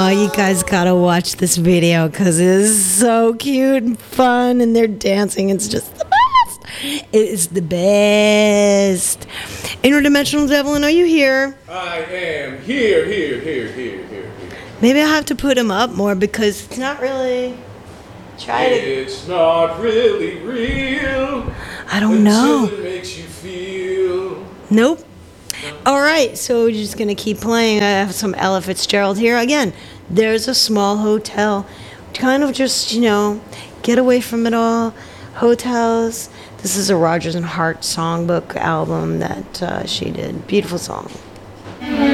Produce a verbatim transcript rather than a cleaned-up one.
you guys gotta watch this video because it is so cute and fun, and they're dancing. It's just the best. It is the best. Interdimensional Devlin, are you here? I am here, here, here, here, here, here. Maybe I have to put him up more because it's not really. Try to. It's not really real. I don't know. Until it makes you feel. Nope. All right, so we're just gonna keep playing. I have some Ella Fitzgerald here again. There's a small hotel. Kind of just, you know, get away from it all. Hotels. This is a Rodgers and Hart songbook album that uh, she did. Beautiful song.